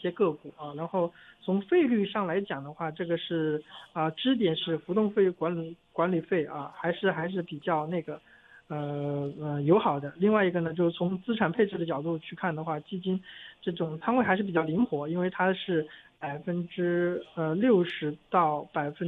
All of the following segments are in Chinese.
些个股啊。然后从费率上来讲的话，这个是支点是浮动费管理费啊，还是比较那个友好的。另外一个呢，就是从资产配置的角度去看的话，基金这种仓位还是比较灵活，因为它是60%到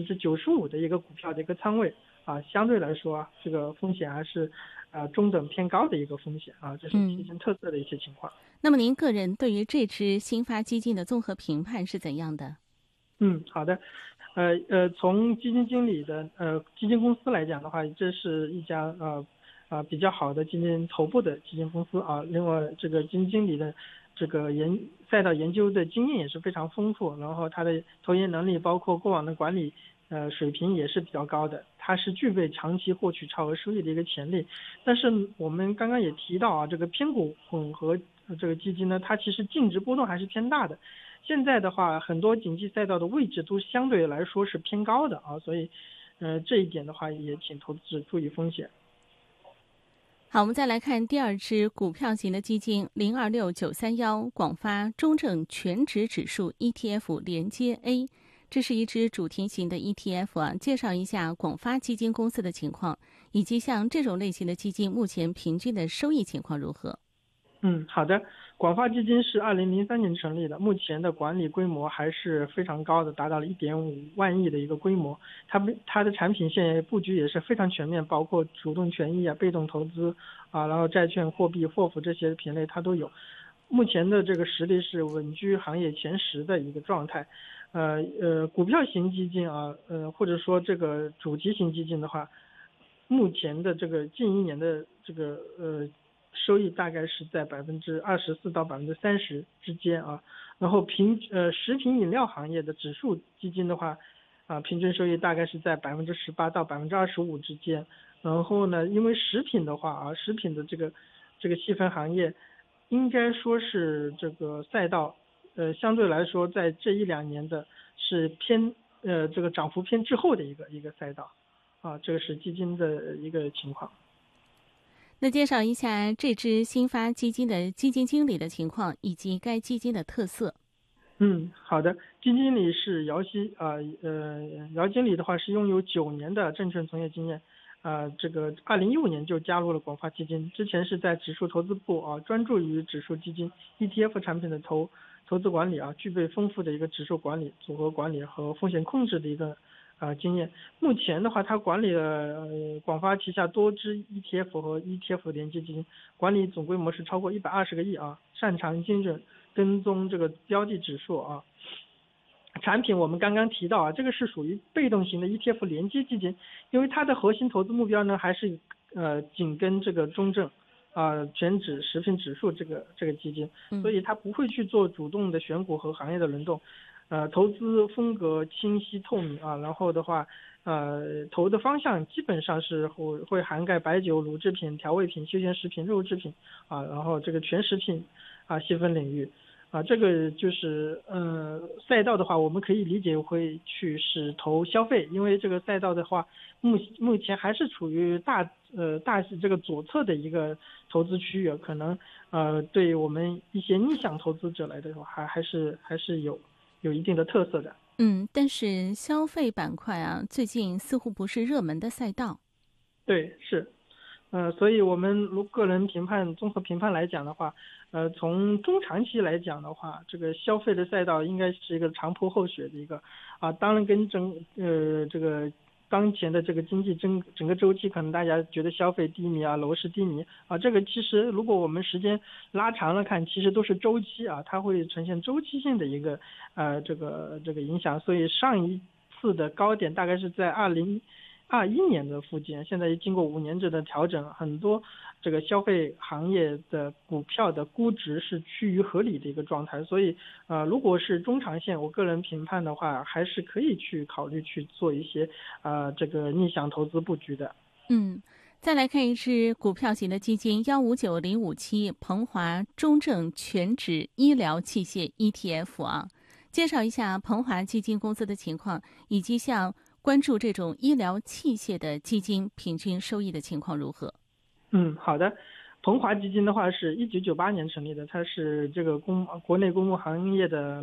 95%的一个股票的一个仓位啊，相对来说这个风险还是中等偏高的一个风险啊，这是基金特色的一些情况。 那么您个人对于这支新发基金的综合评判是怎样的？ 好的。从基金经理的基金公司来讲的话，这是一家比较好的基金头部的基金公司啊。另外，这个基金经理的这个赛道研究的经验也是非常丰富，然后他的投研能力包括过往的管理水平也是比较高的，它是具备长期获取超额收益的一个潜力。但是我们刚刚也提到啊，这个偏股混合这个基金呢，它其实净值波动还是偏大的。现在的话，很多景气赛道的位置都相对来说是偏高的啊，所以这一点的话也请投资者注意风险。 好，我们再来看第二支股票型的基金026931广发中证全指指数 ETF 连接 A， 这是一支主题型的 ETF 啊。介绍一下广发基金公司的情况，以及像这种类型的基金目前平均的收益情况如何？ 好的。广发基金是2003年成立的，目前的管理规模还是非常高的，达到了1.5万亿的一个规模。它的产品线布局也是非常全面，包括主动权益被动投资然后债券、货币、货服这些品类它都有。目前的这个实力是稳居行业前10的一个状态。股票型基金或者说这个主题型基金的话，目前的这个近1年的这个收益大概是在24%到30%之间啊。然后食品饮料行业的指数基金的话平均收益大概是在18%到25%之间。然后呢，因为食品的话食品的这个细分行业应该说是这个赛道相对来说在这1-2年的是偏这个涨幅偏滞后的一个赛道这个是基金的一个情况。 那介绍一下这支新发基金的基金经理的情况以及该基金的特色。 好的。基金经理是姚希姚经理的话是拥有9年的证券从业经验这个2015年就加入了广发基金，之前是在指数投资部专注于指数基金 ETF 产品的投资管理具备丰富的一个指数管理、组合管理和风险控制的一个经验。目前的话，他管理了广发旗下多支 ETF 和 ETF 连接基金，管理总规模是超过120个亿擅长精准跟踪这个标的指数产品我们刚刚提到这个是属于被动型的 ETF 连接基金，因为它的核心投资目标呢还是紧跟这个中证全指食品指数这个基金，所以它不会去做主动的选股和行业的轮动。投资风格清晰透明然后的话投的方向基本上是会涵盖白酒、乳制品、调味品、休闲食品、肉制品然后这个全食品细分领域这个就是赛道的话，我们可以理解会是投消费，因为这个赛道的话，目前还是处于大这个左侧的一个投资区域，可能对我们一些逆向投资者来的话，还是有一定的特色的。 但是消费板块最近似乎不是热门的赛道。 对，是。所以我们个人综合评判来讲的话，从中长期来讲的话，这个消费的赛道应该是一个长坡厚雪的一个当然跟这个当前的这个经济整个周期，可能大家觉得消费低迷楼市低迷这个其实如果我们时间拉长了看，其实都是周期它会呈现周期性的一个这个影响。所以上一次的高点大概是在2021年的附近，现在经过5年制的调整，很多这个消费行业的股票的估值是趋于合理的一个状态。所以如果是中长线，我个人评判的话，还是可以去考虑去做一些这个逆向投资布局的。 再来看一支股票型的基金159057鹏华中证全指医疗器械 ETF 介绍一下鹏华基金公司的情况，以及像关注这种医疗器械的基金平均收益的情况如何？ 好的。鹏华基金的话是1998年成立的，它是这个国内公募行业的